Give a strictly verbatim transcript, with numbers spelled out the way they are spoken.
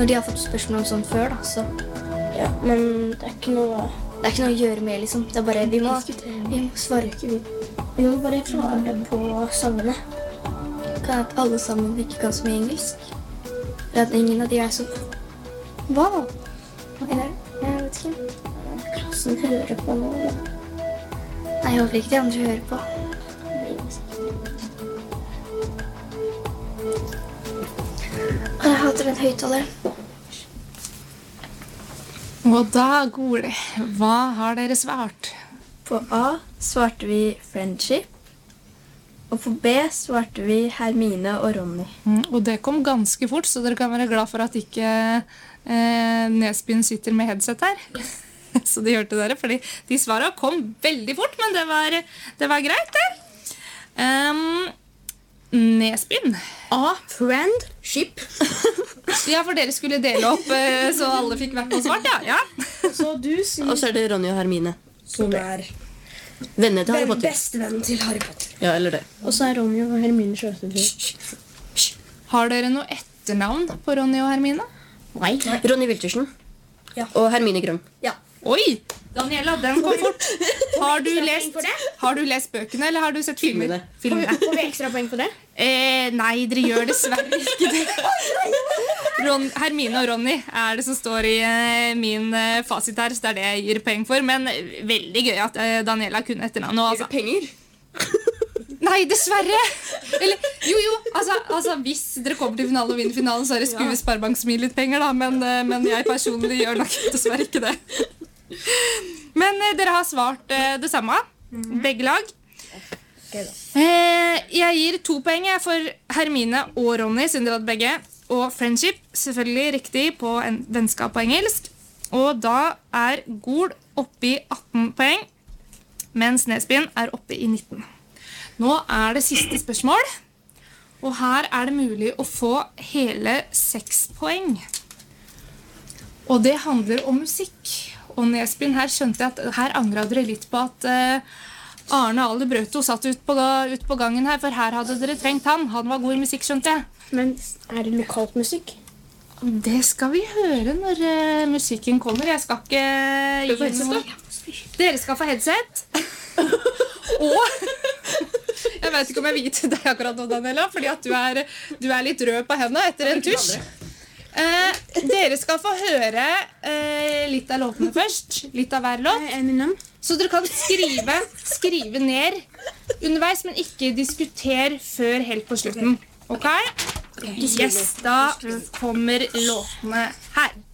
når de har fått spørsmål om sånt før, da, så... Ja, men det er ikke noe... Det er ikke noe å gjøre med, liksom. Det er bare, vi må, vi må svare. Vi må bare klare på sangene. Kan at alle sammen ikke kan så mye engelsk. For at ingen av de er så... Hva? Eller, jeg vet ikke. Klassen hører på noe. Nei, jeg håper ikke de andre hører på. Jeg hater den høyttaleren. Og da, Gole, hva har dere svart? På A svarte vi friendship, og på B svarte vi Hermine og Ronny. Mm, og det kom ganske fort, så dere kan være glad for at ikke eh, Nesbyen sitter med headset her. Så de hørte dere, fordi de svarene kom veldig fort, men det var, det var greit, det. Um, Nesbyen. A, friendship. Ja, for dere skulle dele opp, eh, så alle fikk hvert noe svart, ja. ja. Så du sier... Og så er det Ronny og Hermine, Som er venner til Harry Potter. bestevennen til Harry Potter. Ja, eller det. Og så er Ronny og Hermine sjøstøtter. Har dere noe etternavn på Ronny og Hermine? Nei. Ronny Wiltersen. Ja. Og Hermine Grønn. Ja. Oi, Daniela, den kom fort. Har du lest, har du lest bøkene, eller har du sett filmer? Filmene. Får vi ekstra poeng på det? Eh, nei, dere gjør dessverre ikke det. Ron, Hermine og Ronny er det som står i eh, min eh, fasit her, så det er det jeg gir poeng for. Men eh, veldig gøy at eh, Daniela kunne etternavn. Altså. Penger? Nei, dessverre! Eller, jo, jo, altså, altså hvis dere kommer til finalen og vinner finalen, så er det skue Sparebanksmil litt penger, da. Men, eh, men jeg personlig gjør nok dessverre ikke det. Men eh, dere har svart eh, det samme, begge lag. Eh, jeg gir to poeng for Hermine og Ronny, siden dere hadde begge. Og friendship, selvfølgelig riktig på en vennskap på engelsk. Og da er Gol oppe i atten poeng, mens Nesbyen er oppe i nitten. Nå er det siste spørsmål, og her er det mulig å få hele seks poeng. Og det handler om musikk. Og Nesbyen, her skjønte jeg at her angret dere litt på at uh, Arne Alde Brøto satt ut på, ut på gangen her, for her hadde dere trengt han. Han var god i musikk, skjønte jeg. Men er det lokalt musikk? Det skal vi høre når uh, musikken kommer. Jeg skal ikke uh, gi noe. Dere skal få headset. Og jeg vet ikke om jeg vil gi til deg akkurat nå, Daniela, fordi at du er, du er litt rød på hendene etter en tusj. Eh, dere skal få høre eh, litt av låtene først. Litt av hver låt. Eminem. Så dere kan skrive, skrive ned underveis, men ikke diskutere før helt på slutten. Ok? Yes, da kommer låtene her.